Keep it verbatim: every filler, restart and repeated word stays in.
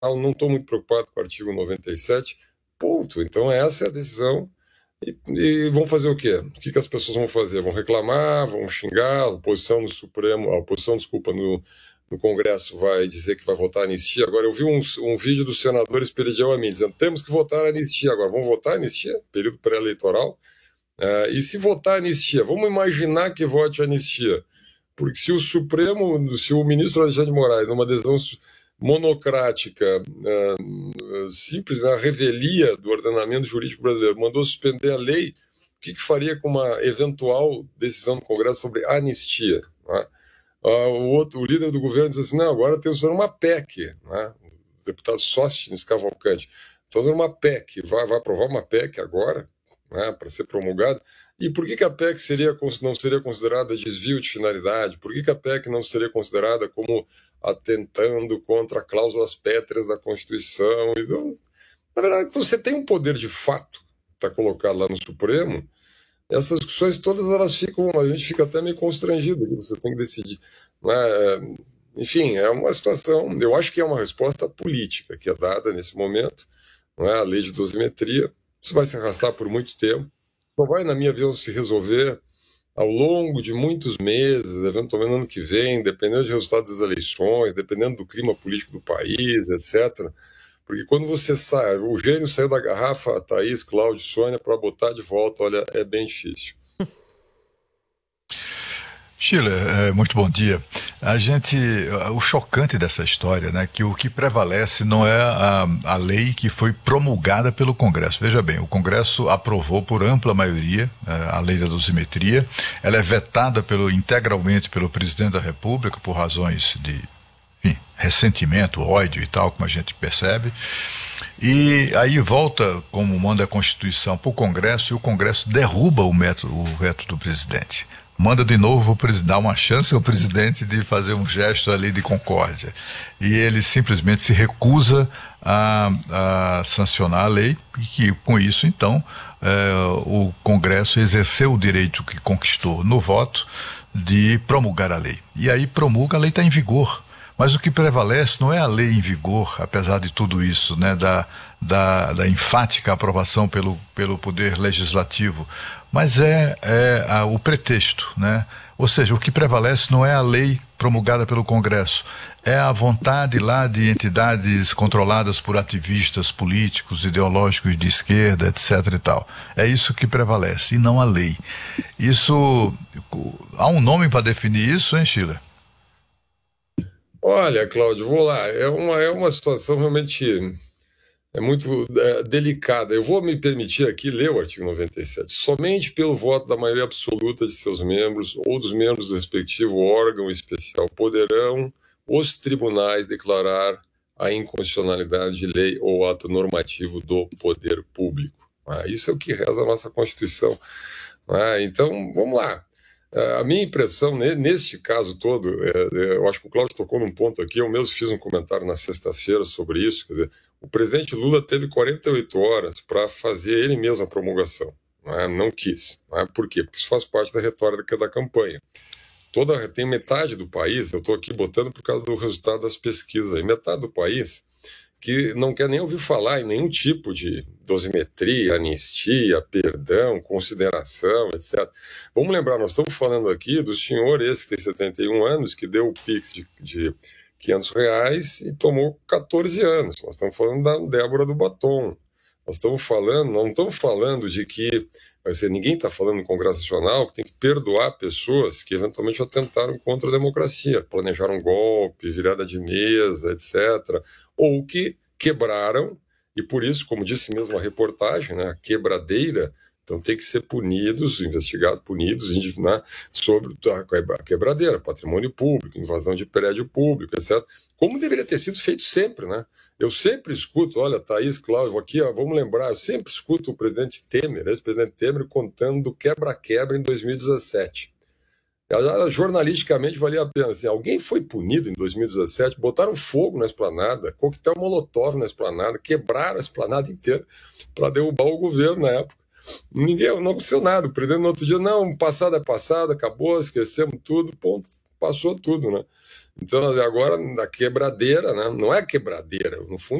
não estou muito preocupado com o artigo noventa e sete, ponto. Então essa é a decisão. E, e vão fazer o quê? O que, que as pessoas vão fazer? Vão reclamar, vão xingar, a oposição no Supremo, a oposição, desculpa, no, no Congresso vai dizer que vai votar anistia. Agora, eu vi um, um vídeo do senador Esperidião Amin dizendo temos que votar anistia. Agora, vão votar anistia? Período pré-eleitoral? Uh, e se votar anistia? Vamos imaginar que vote anistia. Porque se o Supremo, se o ministro Alexandre de Moraes, numa decisão monocrática, uh, simples, a revelia do ordenamento jurídico brasileiro, mandou suspender a lei, o que, que faria com uma eventual decisão do Congresso sobre anistia? Né? Uh, o, outro, o líder do governo diz assim, não, agora tem uma P E C, né? O deputado Sóstenes Cavalcante, fazendo uma P E C, vai, vai aprovar uma P E C agora, né, para ser promulgada. E por que, que a P E C seria, não seria considerada desvio de finalidade? Por que, que a P E C não seria considerada como atentando contra cláusulas pétreas da Constituição? Então, na verdade, você tem um poder de fato, está colocado lá no Supremo, essas discussões todas elas ficam, a gente fica até meio constrangido, que você tem que decidir. Né? Enfim, é uma situação, eu acho que é uma resposta política que é dada nesse momento, não é? A lei de dosimetria. Isso vai se arrastar por muito tempo. Só vai, na minha visão, se resolver ao longo de muitos meses, eventualmente no ano que vem, dependendo do resultado das eleições, dependendo do clima político do país, etcétera. Porque quando você sai, o gênio saiu da garrafa, Thaís, Cláudio, Sônia, para botar de volta, olha, é bem difícil. Sheila, muito bom dia. A gente, o chocante dessa história, né, que o que prevalece não é a, a lei que foi promulgada pelo Congresso. Veja bem, o Congresso aprovou por ampla maioria a lei da dosimetria. Ela é vetada pelo, integralmente pelo presidente da República por razões de, enfim, ressentimento, ódio e tal, como a gente percebe. E aí volta, como manda a Constituição, para o Congresso e o Congresso derruba o, método, o veto do presidente. Manda de novo dar uma chance ao presidente de fazer um gesto ali de concórdia. E ele simplesmente se recusa a, a sancionar a lei, e que com isso, então, é, o Congresso exerceu o direito que conquistou no voto de promulgar a lei. E aí promulga, a lei está em vigor. Mas o que prevalece não é a lei em vigor, apesar de tudo isso, né, da, da, da enfática aprovação pelo, pelo Poder Legislativo, mas é, é a, o pretexto, né? Ou seja, o que prevalece não é a lei promulgada pelo Congresso, é a vontade lá de entidades controladas por ativistas políticos, ideológicos de esquerda, etc e tal. É isso que prevalece, e não a lei. Isso, há um nome para definir isso, hein, Sheila? Olha, Cláudio, vou lá. É uma, é uma situação realmente é muito é, delicada. Eu vou me permitir aqui ler o artigo noventa e sete. Somente pelo voto da maioria absoluta de seus membros ou dos membros do respectivo órgão especial poderão os tribunais declarar a inconstitucionalidade de lei ou ato normativo do poder público. Ah, isso é o que reza a nossa Constituição. Ah, então, vamos lá. A minha impressão, neste caso todo, é, eu acho que o Cláudio tocou num ponto aqui, eu mesmo fiz um comentário na sexta-feira sobre isso, quer dizer, o presidente Lula teve quarenta e oito horas para fazer ele mesmo a promulgação, não, é? Não quis. Não é? Por quê? Porque isso faz parte da retórica da campanha. Toda, tem metade do país, eu estou aqui botando por causa do resultado das pesquisas, aí, metade do país que não quer nem ouvir falar em nenhum tipo de dosimetria, anistia, perdão, consideração, etcétera. Vamos lembrar, nós estamos falando aqui do senhor esse que tem setenta e um anos, que deu o Pix de, de quinhentos reais e tomou catorze anos. Nós estamos falando da Débora do Batom. Nós estamos falando, não estamos falando de que vai ser, ninguém está falando no Congresso Nacional que tem que perdoar pessoas que eventualmente atentaram contra a democracia, planejaram golpe, virada de mesa, etcétera, ou que quebraram, e por isso, como disse mesmo a reportagem, né, a quebradeira, então tem que ser punidos, investigados, punidos, né, sobre a quebradeira, patrimônio público, invasão de prédio público, etcétera. Como deveria ter sido feito sempre, né? Eu sempre escuto, olha, Thaís, Cláudio, aqui, ó, vamos lembrar, eu sempre escuto o presidente Temer, ex-presidente Temer, contando do quebra-quebra em dois mil e dezessete. Jornalisticamente valia a pena. Assim, alguém foi punido em dois mil e dezessete, botaram fogo na esplanada, coquetel molotov na esplanada, quebraram a esplanada inteira para derrubar o governo na época. Ninguém, não aconteceu nada. O presidente no outro dia, não, passado é passado, acabou, esquecemos tudo, ponto, passou tudo, né? Então, agora, na quebradeira, né? Não é quebradeira, no fundo,